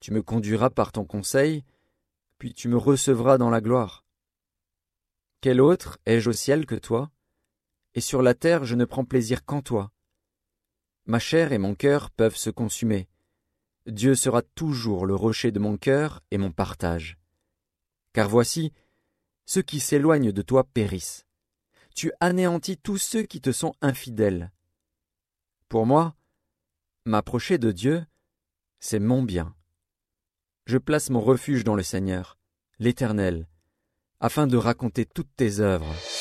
Tu me conduiras par ton conseil, puis tu me recevras dans la gloire. Quel autre ai-je au ciel que toi? Et sur la terre je ne prends plaisir qu'en toi. Ma chair et mon cœur peuvent se consumer. Dieu sera toujours le rocher de mon cœur et mon partage. Car voici, ceux qui s'éloignent de toi périssent. Tu anéantis tous ceux qui te sont infidèles. Pour moi, m'approcher de Dieu, c'est mon bien. Je place mon refuge dans le Seigneur, l'Éternel, afin de raconter toutes tes œuvres.